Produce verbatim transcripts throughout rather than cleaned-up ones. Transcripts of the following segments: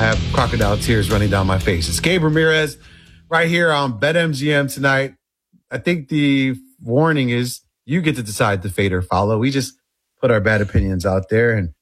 have crocodile tears running down my face. It's Gabe Ramirez right here on BetMGM tonight. I think the warning is you get to decide to fade or follow. We just put our bad opinions out there. And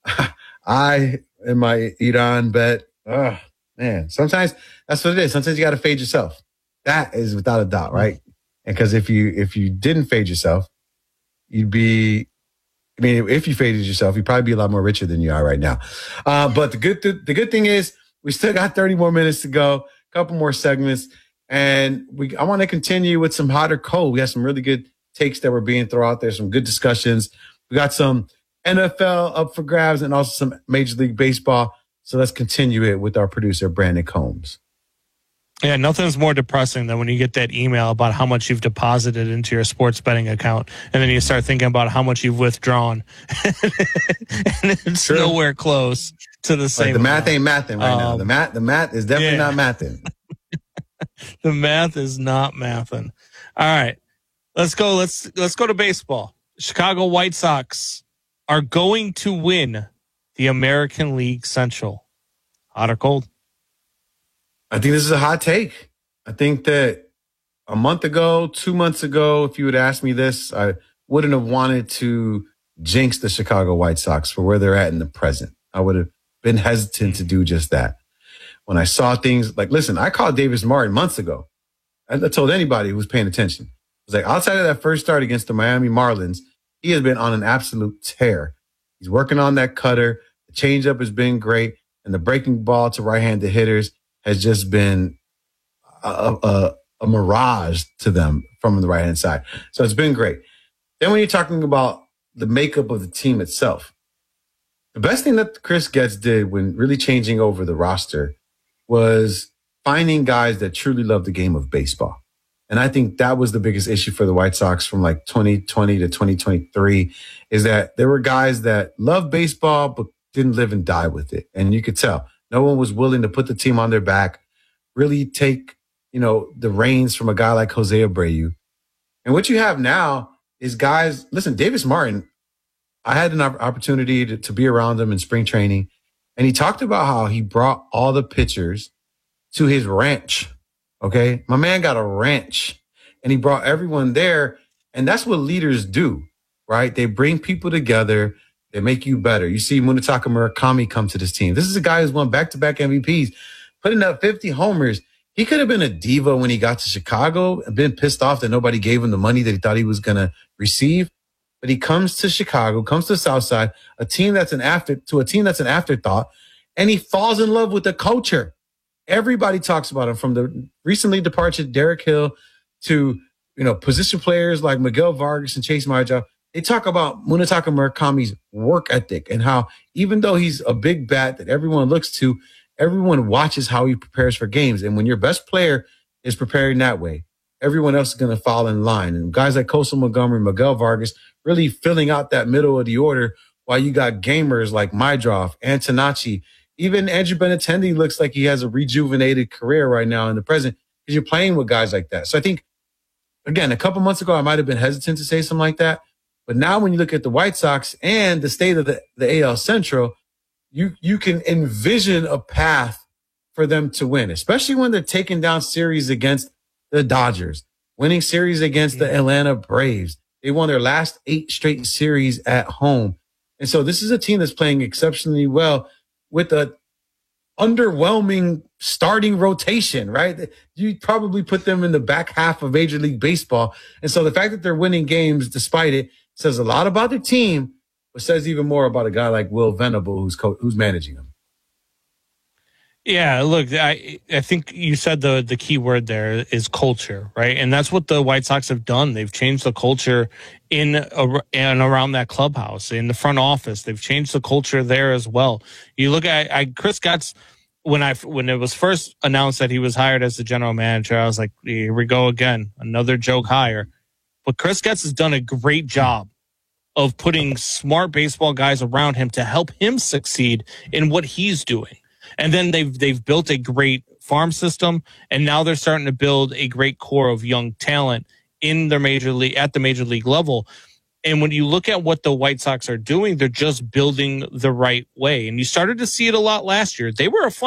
I, in my Iran bet, oh, man, sometimes that's what it is. Sometimes you got to fade yourself. That is without a doubt, right? And because if you if you didn't fade yourself, you'd be, I mean, if you faded yourself, you'd probably be a lot more richer than you are right now. Uh, but the good th- the good thing is we still got thirty more minutes to go, a couple more segments, and we I want to continue with some hot or cold. We have some really good takes that were being thrown out there, some good discussions. We got some N F L up for grabs and also some Major League Baseball. So let's continue it with our producer, Brandon Combs. Yeah, nothing's more depressing than when you get that email about how much you've deposited into your sports betting account, and then you start thinking about how much you've withdrawn, and it's True. nowhere close to the same. Like the math amount. ain't mathing right um, now. The math, the math is definitely yeah. not mathing. The math is not mathing. All right, let's go. Let's let's go to baseball. Chicago White Sox are going to win the American League Central. Hot or cold? I think this is a hot take. I think that a month ago, two months ago, if you had asked me this, I wouldn't have wanted to jinx the Chicago White Sox for where they're at in the present. I would have been hesitant to do just that. When I saw things like, listen, I called Davis Martin months ago. I told anybody who was paying attention. I was like, outside of that first start against the Miami Marlins, he has been on an absolute tear. He's working on that cutter. The changeup has been great. And the breaking ball to right-handed hitters has just been a, a, a mirage to them from the right-hand side. So it's been great. Then when you're talking about the makeup of the team itself, the best thing that Chris Getz did when really changing over the roster was finding guys that truly love the game of baseball. And I think that was the biggest issue for the White Sox from like twenty twenty to twenty twenty-three is that there were guys that loved baseball but didn't live and die with it. And you could tell. No one was willing to put the team on their back, really take, you know, the reins from a guy like Jose Abreu. And what you have now is guys, listen, Davis Martin, I had an opportunity to, to be around him in spring training, and he talked about how he brought all the pitchers to his ranch, okay? My man got a ranch, and he brought everyone there, and that's what leaders do, right? They bring people together. They make you better. You see Munetaka Murakami come to this team. This is a guy who's won back-to-back M V Ps, putting up fifty homers. He could have been a diva when he got to Chicago and been pissed off that nobody gave him the money that he thought he was going to receive. But he comes to Chicago, comes to the South Side, a team that's an after to a team that's an afterthought, and he falls in love with the culture. Everybody talks about him, from the recently departed Derek Hill to, you know, position players like Miguel Vargas and Chase Marjoff. They talk about Munetaka Murakami's work ethic and how even though he's a big bat that everyone looks to, everyone watches how he prepares for games. And when your best player is preparing that way, everyone else is going to fall in line. And guys like Kosa Montgomery, Miguel Vargas, really filling out that middle of the order, while you got gamers like Mydroff, Antonacci. Even Andrew Benintendi looks like he has a rejuvenated career right now in the present because you're playing with guys like that. So I think, again, a couple months ago, I might have been hesitant to say something like that. But now when you look at the White Sox and the state of the, the A L Central, you you can envision a path for them to win, especially when they're taking down series against the Dodgers, winning series against the Atlanta Braves. They won their last eight straight series at home. And so this is a team that's playing exceptionally well with a underwhelming starting rotation, right? You probably put them in the back half of Major League Baseball. And so the fact that they're winning games despite it says a lot about the team, but says even more about a guy like Will Venable, who's co- who's managing them. Yeah, look, I I think you said the the key word there is culture, right? And that's what the White Sox have done. They've changed the culture in and around that clubhouse, in the front office. They've changed the culture there as well. You look at I, Chris Getz, when I when it was first announced that he was hired as the general manager, I was like, here we go again, another joke hire. But Chris Getz has done a great job of putting smart baseball guys around him to help him succeed in what he's doing. And then they've they've built a great farm system, and now they're starting to build a great core of young talent in their major league at the major league level. And when you look at what the White Sox are doing, they're just building the right way. And you started to see it a lot last year. They were a